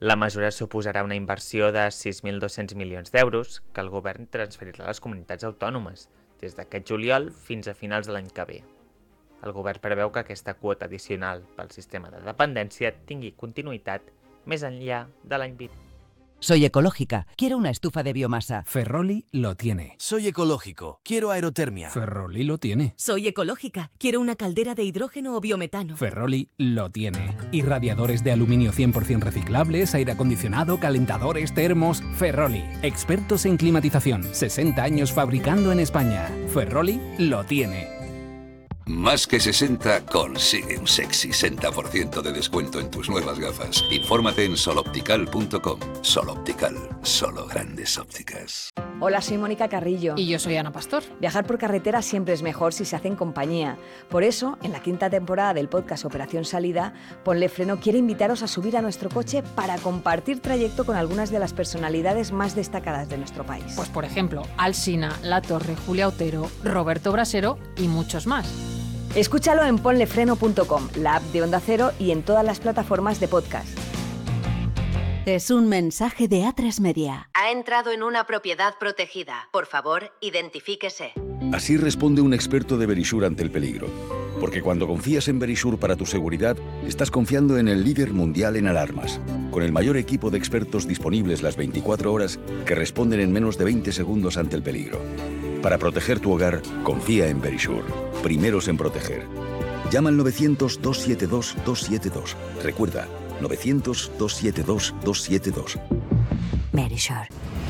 La mesura suposarà una inversió de 6.200 milions d'euros que el govern transferirà a les comunitats autònomes des d'aquest juliol fins a finals de l'any que ve. El govern preveu que aquesta quota addicional pel sistema de dependència tingui continuïtat més enllà de l'any 20. Soy ecológica. Quiero una estufa de biomasa. Ferroli lo tiene. Soy ecológico. Quiero aerotermia. Ferroli lo tiene. Soy ecológica. Quiero una caldera de hidrógeno o biometano. Ferroli lo tiene. Irradiadores de aluminio 100% reciclables, aire acondicionado, calentadores, termos. Ferroli. Expertos en climatización. 60 años fabricando en España. Ferroli lo tiene. Más que 60 consigue un sexy 60% de descuento en tus nuevas gafas. Infórmate en soloptical.com. Soloptical, solo grandes ópticas. Hola, soy Mónica Carrillo. Y yo soy Ana Pastor. Viajar por carretera siempre es mejor si se hace en compañía. Por eso, en la 5ª temporada del podcast Operación Salida, Ponle Freno quiere invitaros a subir a nuestro coche para compartir trayecto con algunas de las personalidades más destacadas de nuestro país. Pues por ejemplo, Alsina, La Torre, Julia Otero, Roberto Brasero y muchos más. Escúchalo en ponlefreno.com, la app de Onda Cero y en todas las plataformas de podcast. Es un mensaje de A3 Media. Ha entrado en una propiedad protegida. Por favor, identifíquese. Así responde un experto de Verisure ante el peligro. Porque cuando confías en Verisure para tu seguridad, estás confiando en el líder mundial en alarmas, con el mayor equipo de expertos disponibles las 24 horas que responden en menos de 20 segundos ante el peligro. Para proteger tu hogar, confía en Verisure. Primeros en proteger. Llama al 900-272-272. Recuerda, 900-272-272. Verisure.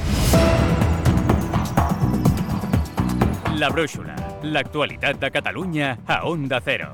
La Brúixola, l'actualitat de Catalunya a Onda Cero.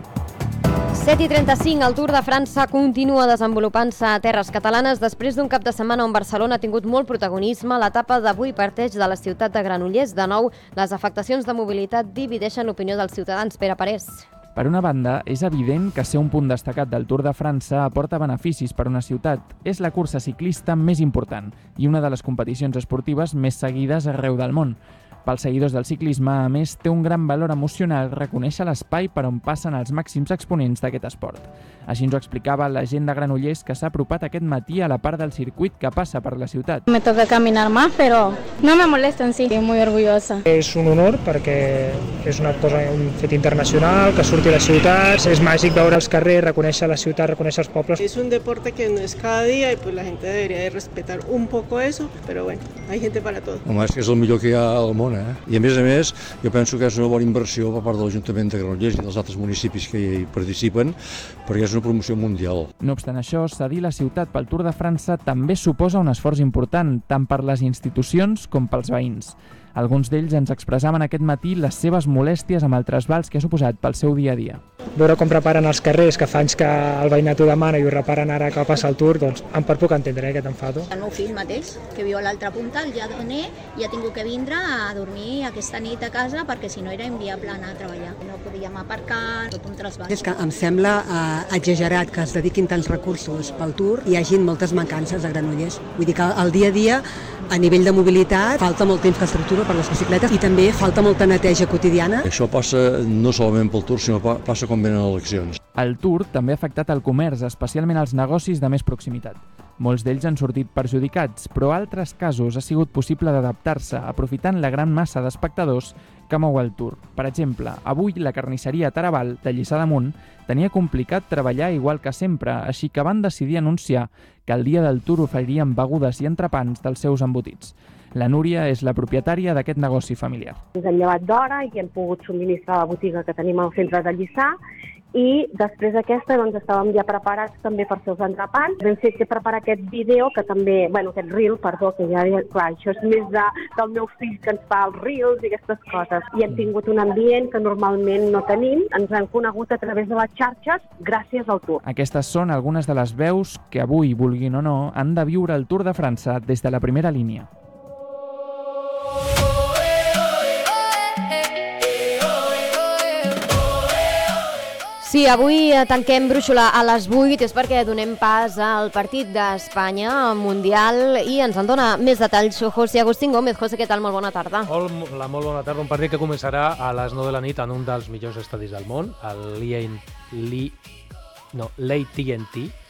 7:35, el Tour de França continua desenvolupant-se a terres catalanes després d'un cap de setmana on Barcelona ha tingut molt protagonisme. L'etapa d'avui parteix de la ciutat de Granollers. De nou, les afectacions de mobilitat divideixen l'opinió dels ciutadans. Pere Parés. Per una banda, és evident que ser un punt destacat del Tour de França aporta beneficis per una ciutat. És la cursa ciclista més important i una de les competicions esportives més seguides arreu del món. Pels seguidors del ciclisme, a més, té un gran valor emocional reconèixer l'espai per on passen els màxims exponents d'aquest esport. Així ens ho explicava la gent de Granollers, que s'ha apropat aquest matí a la part del circuit que passa per la ciutat. Me toca caminar más, pero no me molesta en sí. Estoy muy orgullosa. És un honor perquè és una cosa, un fet internacional, que surti a les ciutats. És màgic veure els carrers, reconèixer la ciutat, reconèixer els pobles. Es un deporte que no es cada día y pues la gente debería de respetar un poco eso, pero bueno, hay gente para todo. Home, és que és el millor que hi ha al món, I a més, jo penso que és una bona inversió per part de l'Ajuntament de Granollers i dels altres municipis que hi participen, perquè és una promoció mundial. No obstant això, cedir la ciutat pel Tour de França també suposa un esforç important, tant per les institucions com pels veïns. Alguns d'ells ens expressaven aquest matí les seves molèsties amb el trasbals que ha suposat pel seu dia a dia. Veure com reparen els carrers, que fa anys que el veïnat ho demana i ho reparen ara que passa el Tour, doncs em puc entendre aquest enfado. El meu fill mateix, que viu a l'altra punta, el Jadoné, i ha tingut que vindre a dormir aquesta nit a casa perquè si no era inviable anar a treballar. No podíem aparcar, tot un trasbals. És que em sembla exagerat que es dediquin tants recursos pel Tour i hi hagin moltes mancances a Granollers. Vull dir que el dia a dia, a nivell de mobilitat, falta molt infraestructura per les bicicletes i també falta molta neteja quotidiana. Això passa no solament pel Tour, sinó passa quan venen eleccions. El Tour també ha afectat el comerç, especialment els negocis de més proximitat. Molts d'ells han sortit perjudicats, però en altres casos ha sigut possible d'adaptar-se, aprofitant la gran massa d'espectadors que mou el Tour. Per exemple, avui la carnisseria Taraval, de Lliçà d'Amunt, tenia complicat treballar igual que sempre, així que van decidir anunciar que el dia del Tour oferirien begudes i entrepans dels seus embotits. La Núria és la propietària d'aquest negoci familiar. Ens hem llevat d'hora i hem pogut subministrar la botiga que tenim al centre de Lliçà i després d'aquesta estàvem ja preparats també per fer els entrepans. Vam fer que preparar aquest vídeo, que també, aquest reel, que ja, clar, això és més del meu fill que ens fa els reels i aquestes coses. I hem tingut un ambient que normalment no tenim, ens han conegut a través de les xarxes gràcies al Tour. Aquestes són algunes de les veus que avui, vulguin o no, han de viure el Tour de França des de la primera línia. Sí, avui tanquem Brúixola a les 8, és perquè donem pas al partit d'Espanya Mundial i ens en dona més detalls José Agustín Gómez. José, què tal? Molt bona tarda. Hola, molt bona tarda. Un partit que començarà a les 9 de la nit en un dels millors estadis del món, l'AT&T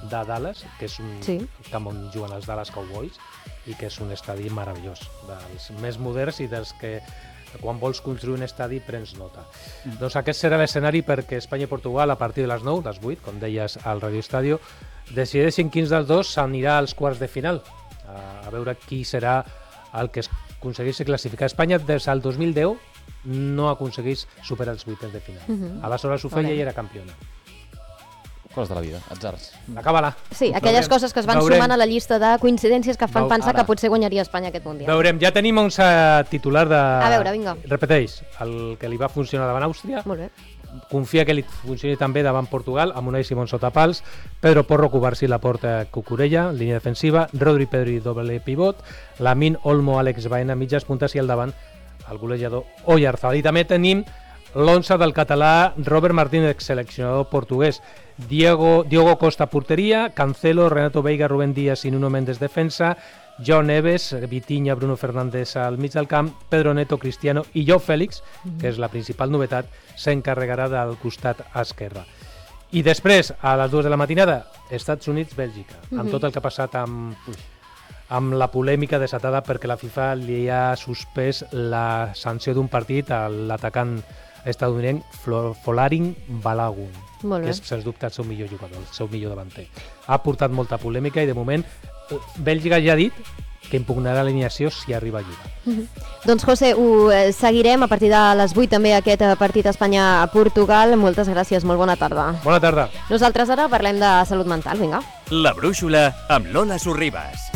de Dallas, que és un camp on juguen els Dallas Cowboys, i que és un estadi meravellós, dels més moderns i dels que quan vols construir un estadi prens nota. Doncs aquest serà l'escenari perquè Espanya i Portugal a partir de les 9, les 8, com deies al Radio Estadio, decideixin quins dels dos s'anirà als quarts de final, a veure qui serà el que aconsegueixi classificar. Espanya des del 2010 no aconsegueix superar els vuitens de final. Aleshores ho feia i era campiona. Coses de la vida, atzars. Acaba-la. Sí, aquelles coses que es van sumant a la llista de coincidències que fan pensar que potser guanyaria Espanya aquest Mundial. Veurem, ja tenim un titular de... A veure, vinga. Repeteix, el que li va funcionar davant Àustria. Molt bé. Confia que li funcioni també davant Portugal, amb Unai Simón sota pals, Pedro Porro, Cubarsí, Laporta, Cucurella, línia defensiva, Rodri, Pedri, doble pivot, Lamine, Olmo, Àlex Baena, mitges puntes i al davant el golejador Oyarzabal. I també tenim l'11 del català Robert Martínez, seleccionador portuguès. Diogo Costa, porteria, Cancelo, Renato Veiga, Rubén Díaz i Nuno Méndez, defensa, Joao Neves, Vitinha, Bruno Fernández al mig del camp, Pedro Neto, Cristiano i Joao Félix, que és la principal novetat, s'encarregarà del costat esquerre. I després, a les 2 de la matinada, Estats Units-Bèlgica, amb tot el que ha passat amb la polèmica desatada perquè la FIFA li ha suspès la sanció d'un partit a l'atacant estadounidenc Folarin Balogun, que és, sens dubte, el seu millor jugador, el seu millor davanter. Ha portat molta polèmica i, de moment, Bèlgica ja ha dit que impugnarà l'alineació si arriba a jugar. Doncs, José, ho seguirem a partir de les 8 també aquest partit Espanya-Portugal. Moltes gràcies, molt bona tarda. Bona tarda. Nosaltres ara parlem de salut mental, vinga. La brúixola amb Lola Sorribas.